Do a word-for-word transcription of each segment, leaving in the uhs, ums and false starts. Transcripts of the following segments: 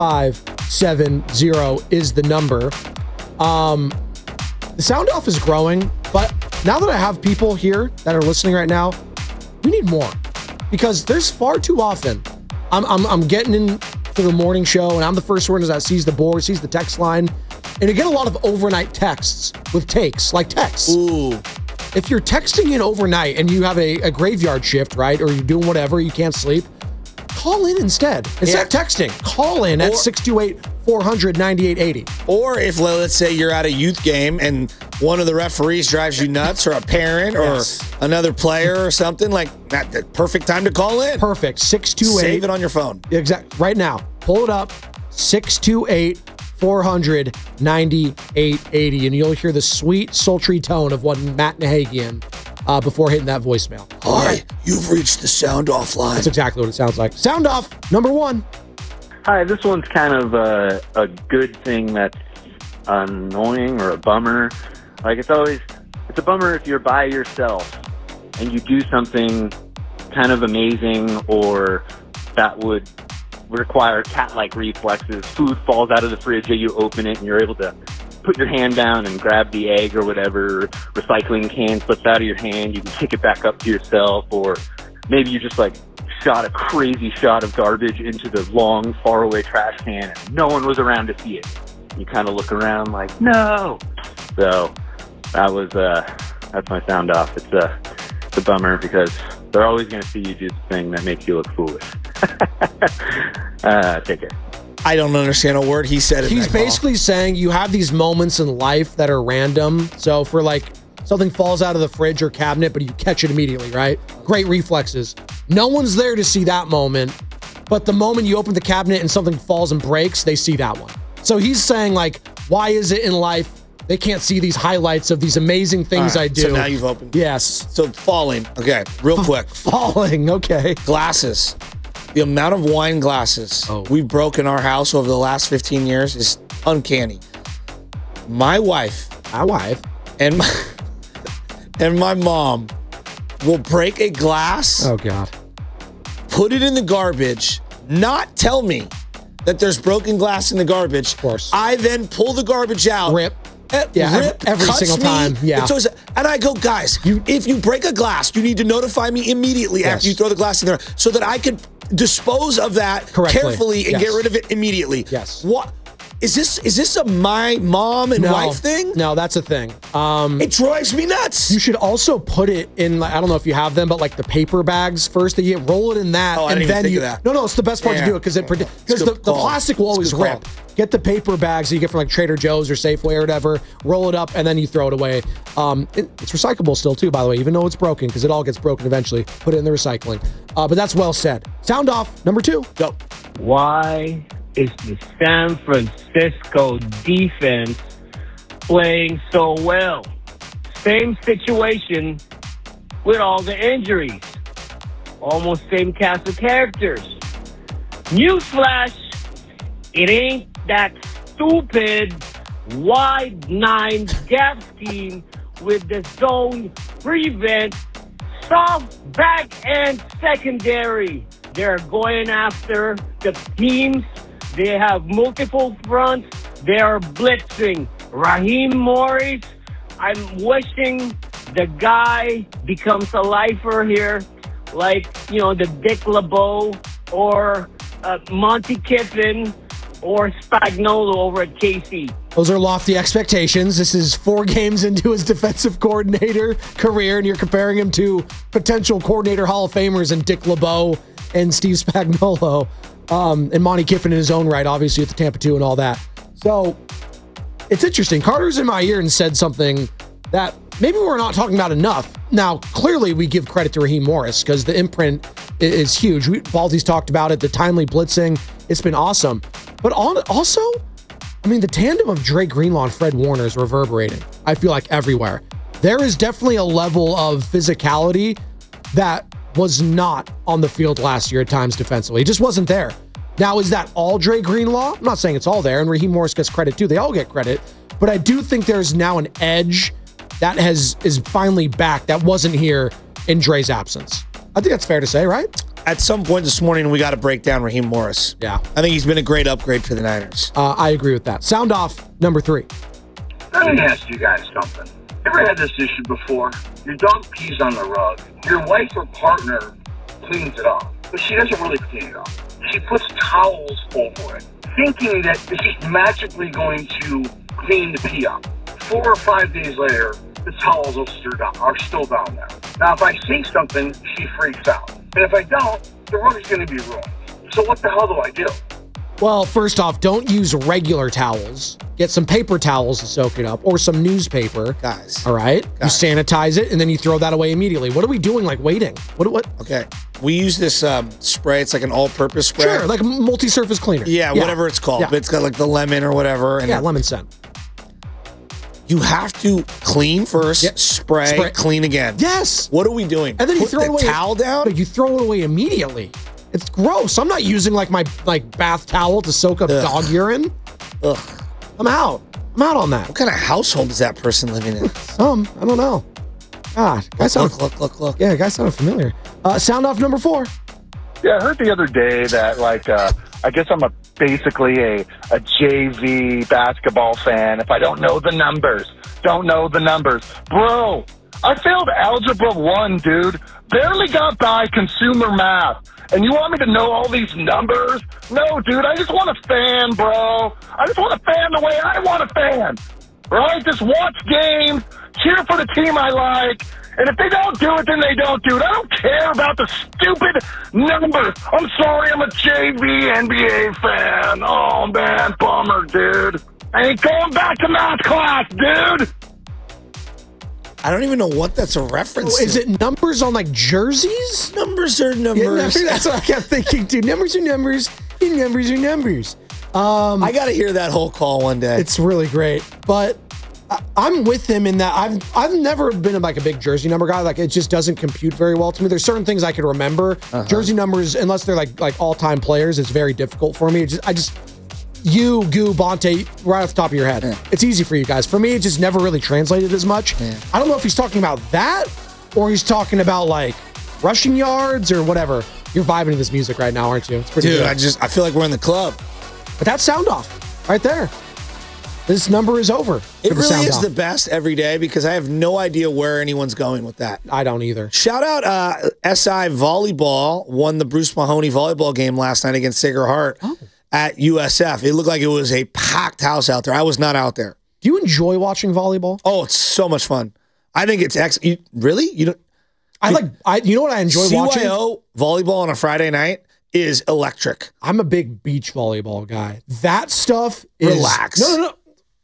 five seven zero is the number. Um, the sound off is growing, but now that I have people here that are listening right now, we need more because there's far too often I'm, I'm, I'm getting into the morning show and I'm the first one that sees the board, sees the text line, and you get a lot of overnight texts with takes, like texts. Ooh. If you're texting in overnight and you have a, a graveyard shift, right, or you're doing whatever, you can't sleep, call in instead. Instead Yeah. of texting, call in at six two eight, four hundred, ninety-eight eighty. Or if, let's say, you're at a youth game and one of the referees drives you nuts, or a parent, or Yes. another player, or something like that, the perfect time to call in. Perfect. six two eight. Save it on your phone. Exact. Right now. Pull it up. six two eight, four hundred, ninety-eight eighty. And you'll hear the sweet, sultry tone of one Matt Nahagian uh, before hitting that voicemail. Hi, you've reached the sound off line. That's exactly what it sounds like. Sound off. Number one. Hi, this one's kind of a, a good thing that's annoying or a bummer. Like, it's always, it's a bummer if you're by yourself and you do something kind of amazing or that would require cat-like reflexes. Food falls out of the fridge and you open it and you're able to put your hand down and grab the egg or whatever. Recycling can slips out of your hand. You can pick it back up to yourself, or maybe you just like shot a crazy shot of garbage into the long, faraway trash can and no one was around to see it. You kind of look around like, no. So that was, uh, that's my sound off. It's a, it's a bummer because they're always going to see you do the thing that makes you look foolish. uh, take care. I don't understand a word he said. In He's that call. basically saying you have these moments in life that are random. So for like something falls out of the fridge or cabinet, but you catch it immediately, right? Great reflexes. No one's there to see that moment, but the moment you open the cabinet and something falls and breaks, they see that one. So he's saying like, why is it in life they can't see these highlights of these amazing things All right, I do? So now you've opened. Yes. So falling. Okay, real quick. Falling, okay. Glasses. The amount of wine glasses Oh. we've broken in our house over the last fifteen years is uncanny. My wife My wife. and my, and my mom will break a glass, Oh, God. put it in the garbage, not tell me that there's broken glass in the garbage. Of course. I then pull the garbage out. Rip. eh, Yeah, every- rip, every cuts single me. time, yeah. It's always- and I go, guys, You- if you break a glass, you need to notify me immediately Yes. after you throw the glass in there so that I can dispose of that Correctly. carefully and Yes. get rid of it immediately. Yes. What? Is this, is this a my mom and No, wife thing? no, that's a thing. Um, It drives me nuts. You should also put it in, like, I don't know if you have them, but like the paper bags first that you get, roll it in that. Oh, I and didn't even then think you, of that. No, no, it's the best part Yeah. to do it because it, because It's the, good the call. plastic will It's always good rip. call. Get the paper bags that you get from like Trader Joe's or Safeway or whatever, roll it up and then you throw it away. Um, it, it's recyclable still too, by the way, even though it's broken because it all gets broken eventually. Put it in the recycling. Uh, but that's well said. Sound off. Number two. Go. Why is the San Francisco defense playing so well? Same situation with all the injuries. Almost same cast of characters. Newsflash, it ain't that stupid wide nine gap scheme with the zone prevent soft back and secondary. They're going after the teams. They have multiple fronts. They are blitzing. Raheem Morris, I'm wishing the guy becomes a lifer here, like, you know, the Dick LeBeau or uh, Monty Kiffin or Spagnuolo over at K C. Those are lofty expectations. This is four games into his defensive coordinator career, and you're comparing him to potential coordinator Hall of Famers and Dick LeBeau and Steve Spagnuolo, um, and Monty Kiffin in his own right, obviously, at the Tampa two and all that. So it's interesting. Carter's in my ear and said something that maybe we're not talking about enough. Now, clearly, we give credit to Raheem Morris because the imprint is huge. We, Baldy's talked about it, the timely blitzing. It's been awesome. But on, also, I mean, the tandem of Dre Greenlaw and Fred Warner is reverberating, I feel like, everywhere. There is definitely a level of physicality that was not on the field last year at times defensively. It just wasn't there. Now, is that all Dre Greenlaw? I'm not saying it's all there, and Raheem Morris gets credit too. They all get credit. But I do think there's now an edge that has is finally back that wasn't here in Dre's absence. I think that's fair to say, right? at some point this morning, we got to break down Raheem Morris. Yeah. I think he's been a great upgrade for the Niners. Uh, I agree with that. Sound off, number three. Let me ask you guys something. Ever had this issue before? Your dog pees on the rug. Your wife or partner cleans it off, but she doesn't really clean it off. She puts towels over it, thinking that it's just magically going to clean the pee up. Four or five days later, the towels are still down, are still down there. Now, if I say something, she freaks out. And if I don't, the rug is going to be ruined. So what the hell do I do? Well, first off, don't use regular towels. Get some paper towels to soak it up, or some newspaper. Guys. All right? Guys. You sanitize it, and then you throw that away immediately. What are we doing, like waiting? What? What? Okay. We use this um, spray. It's like an all-purpose spray. Sure, like a multi-surface cleaner. Yeah, whatever it's called. Yeah. But it's got like the lemon or whatever. And Yeah, it- lemon scent. You have to clean first, Yep. spray, Spray. clean again. Yes. What are we doing? And then you Put throw the it away. towel down? But you throw it away immediately. It's gross. I'm not using like my like bath towel to soak up Ugh. dog urine. Ugh. I'm out. I'm out on that. What kind of household is that person living in? Some, I don't know. God, guys sound, Look, look, look, look. yeah, guys sound familiar. Uh, sound off number four. Yeah, I heard the other day that, like, uh, I guess I'm a basically a, a J V basketball fan if I don't know the numbers. Don't know the numbers. Bro, I failed Algebra one, dude. Barely got by consumer math. And you want me to know all these numbers? No, dude, I just want to fan, bro. I just want to fan the way I want to fan. Right? Just watch games, cheer for the team I like. And if they don't do it, then they don't do it. I don't care about the stupid numbers. I'm sorry, I'm a J V N B A fan. Oh, man, bummer, dude. I ain't going back to math class, dude. I don't even know what that's a reference Oh, is to. it numbers on like jerseys? Numbers are Yeah, numbers. that's what I kept thinking too. Numbers are numbers. And numbers are numbers. Um, I got to hear that whole call one day. It's really great, but I, I'm with him in that I've I've never been like a big jersey number guy. Like it just doesn't compute very well to me. There's certain things I can remember. Uh-huh. Jersey numbers, unless they're like like all time players, it's very difficult for me. It just, I just you Goo Bonte right off the top of your head. Yeah. It's easy for you guys. For me, it just never really translated as much. Yeah. I don't know if he's talking about that or he's talking about like rushing yards or whatever. You're vibing to this music right now, aren't you? It's pretty Dude, good. I just I feel like we're in the club. But that's sound off right there. This number is over. It for the really sound is off. the best every day because I have no idea where anyone's going with that. I don't either. Shout out uh, S I Volleyball won the Bruce Mahoney volleyball game last night against Sacred Heart Oh. at U S F. It looked like it was a packed house out there. I was not out there. Do you enjoy watching volleyball? Oh, it's so much fun. I think it's ex. You, really? You don't? I like. I you know what I enjoy watching? C Y O volleyball on a Friday night is electric. I'm a big beach volleyball guy. That stuff is Relax. No, no, no.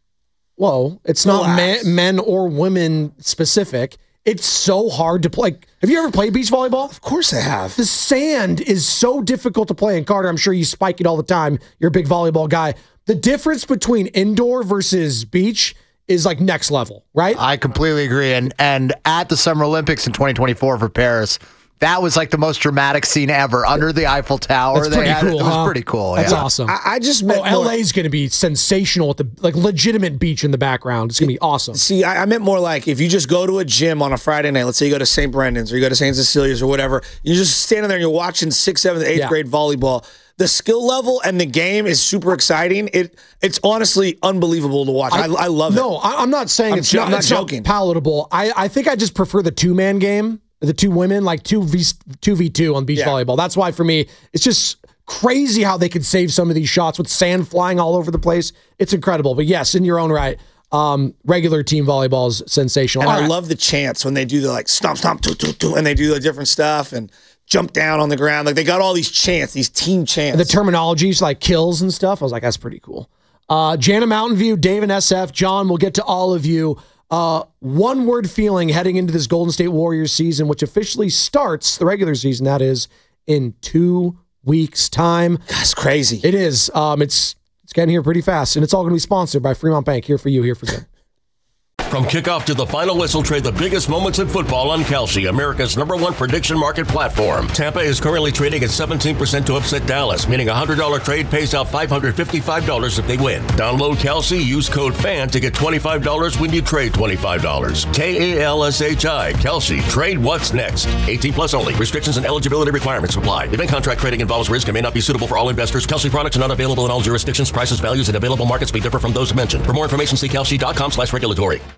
Whoa! It's not Relax. man, men or women specific. It's so hard to play. Have you ever played beach volleyball? Of course I have. The sand is so difficult to play. And Carter, I'm sure you spike it all the time. You're a big volleyball guy. The difference between indoor versus beach is like next level, right? I completely agree. And and at the Summer Olympics in twenty twenty-four for Paris, that was like the most dramatic scene ever under the Eiffel Tower. That's They pretty had- cool. It was huh? pretty cool. That's yeah. awesome. I, I just meant Oh, L more- A is going to be sensational with the like legitimate beach in the background. It's going to be awesome. See, I, I meant more like if you just go to a gym on a Friday night, let's say you go to Saint Brendan's or you go to Saint Cecilia's or whatever, you're just standing there and you're watching sixth, seventh, eighth Yeah. grade volleyball. The skill level and the game is super exciting. It It's honestly unbelievable to watch. I, I love it. No, I, I'm not saying I'm it's jo- not, I'm not it's joking. not palatable. I, I think I just prefer the two man game, the two women, like two v two v two on beach Yeah. volleyball. That's why for me, it's just crazy how they could save some of these shots with sand flying all over the place. It's incredible. But yes, in your own right, um, regular team volleyball is sensational. And All I right. love the chants when they do the like stomp, stomp, toot, toot, toot, and they do the different stuff and jump down on the ground. Like they got all these chants, these team chants. the terminologies like kills and stuff. I was like, that's pretty cool. Uh, Jana Mountain View, Dave and S F, John, we'll get to all of you. Uh, one word feeling heading into this Golden State Warriors season, which officially starts the regular season, that is in two weeks time. That's crazy. It is. Um, it's, it's getting here pretty fast and it's all going to be sponsored by Fremont Bank. Here for you, here for good. From kickoff to the final whistle, trade the biggest moments in football on Kalshi, America's number one prediction market platform. Tampa is currently trading at seventeen percent to upset Dallas, meaning a one hundred dollars trade pays out five hundred fifty-five dollars if they win. Download Kalshi, use code FAN to get twenty-five dollars when you trade twenty-five dollars. K A L S H I, Kalshi. Trade what's next. eighteen plus only. Restrictions and eligibility requirements apply. Event contract trading involves risk and may not be suitable for all investors. Kalshi products are not available in all jurisdictions. Prices, values, and available markets may differ from those mentioned. For more information, see kalshi dot com slash regulatory.